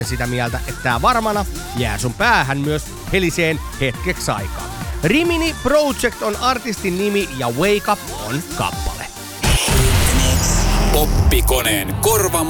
sitä mieltä, että tää varmana jää sun päähän myös heliseen hetkeksi aikaa. Rimini Project on artistin nimi ja Wake Up on kappale. Poppikoneen korvama